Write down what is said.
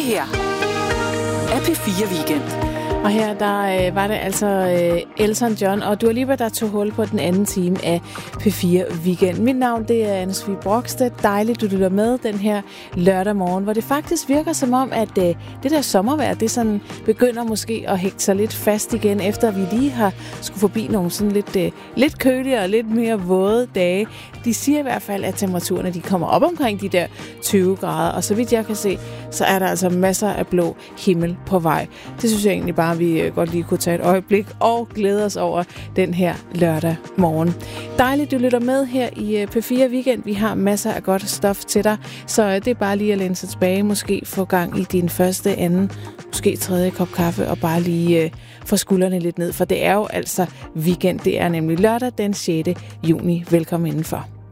her er P4 Weekend. Og her der var det altså Elton John og Dua Lipa, der tog hul på den anden time af P4 Weekend. Mit navn det er Anne-Sophie Brokstedt. Dejligt, du lytter med den her lørdag morgen, hvor det faktisk virker som om, at det der sommervejr, det sådan begynder måske at hægte sig lidt fast igen, efter vi lige har skulle forbi nogle sådan lidt køligere og lidt mere våde dage. De siger i hvert fald, at temperaturerne de kommer op omkring de der 20 grader, og så vidt jeg kan se, så er der altså masser af blå himmel på vej. Det synes jeg egentlig bare, vi godt lige kunne tage et øjeblik og glæde os over den her lørdag morgen. Dejligt, du lytter med her i P4 Weekend. Vi har masser af godt stof til dig, så det er bare lige at læne sig tilbage, måske få gang i din første, anden, måske tredje kop kaffe, og bare lige få skuldrene lidt ned, for det er jo altså weekend. Det er nemlig lørdag den 6. juni. Velkommen indenfor.